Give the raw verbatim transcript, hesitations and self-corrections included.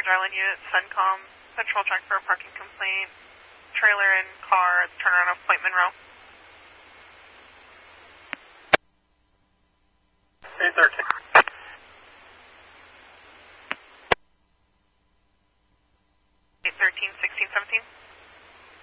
Rhode Island unit, Suncom, patrol track for a parking complaint, trailer and car, turnaround of Point Monroe. eight thirteen. eight thirteen, sixteen seventy.